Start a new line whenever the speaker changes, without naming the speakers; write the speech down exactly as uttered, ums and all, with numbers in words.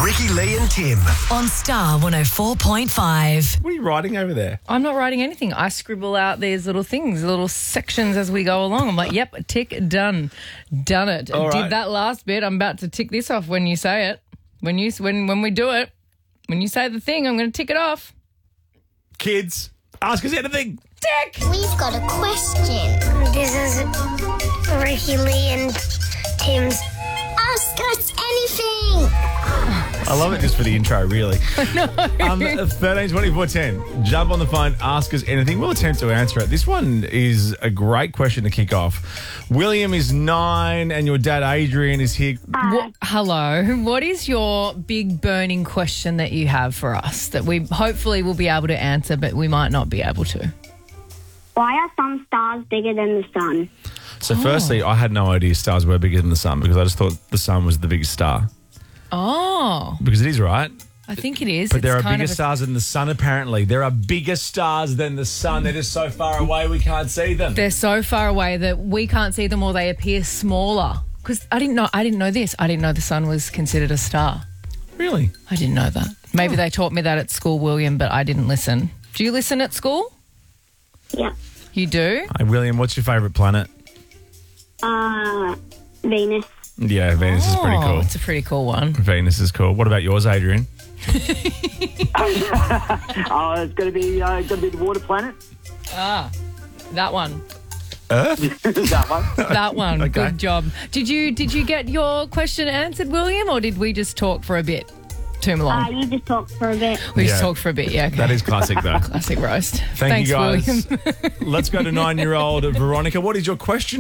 Ricky, Lee and Tim.
On Star one oh four point five.
What are you writing over there?
I'm not writing anything. I scribble out these little things, little sections as we go along. I'm like, yep, tick, done. Done it.
All right.
Did that last bit. I'm about to tick this off when you say it. When you when when we do it, when you say the thing, I'm going to tick it off.
Kids, ask us anything.
Tick!
We've got a question. This is Ricky, Lee and Tim's Ask Us Anything.
I love it just for the intro, really. No. Um, thirteen twenty-four ten. Jump on the phone, ask us anything. We'll attempt to answer it. This one is a great question to kick off. William is nine and your dad, Adrian, is here.
What, hello. What is your big burning question that you have for us that we hopefully will be able to answer, but we might not be able to?
Why are some stars bigger than the sun?
So firstly, I had no idea stars were bigger than the sun because I just thought the sun was the biggest star.
Oh.
Because it is, right?
I think it is.
But
It's
there are
kind
bigger
of a-
stars than the sun, apparently. There are bigger stars than the sun. They're just so far away we can't see them.
They're so far away that we can't see them or they appear smaller. Because I didn't know. I didn't know this. I didn't know the sun was considered a star.
Really?
I didn't know that. Maybe they taught me that at school, William, but I didn't listen. Do you listen at school?
Yeah.
You do?
Hi, William, what's your favourite planet?
Uh, Venus.
Yeah, Venus is pretty
Oh,
cool.
it's a pretty cool one.
Venus is cool. What about yours, Adrian?
Oh, it's going to be uh, going to be the water planet.
Ah, that one.
Earth?
That one.
That one.
Okay.
Good job. Did you did you get your question answered, William, or did we just talk for a bit too long?
Uh, you just talked for a bit.
we just
yeah.
talked for a bit, yeah. Okay.
That is classic, though.
Classic roast.
Thank
Thanks,
you, guys.
William.
Let's go to nine-year-old Veronica. What is your question?